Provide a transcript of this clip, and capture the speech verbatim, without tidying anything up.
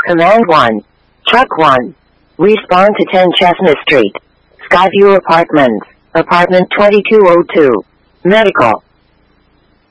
Command one. Truck one. Respond to ten Chestnut Street. Skyview Apartments. Apartment twenty-two oh two. Medical.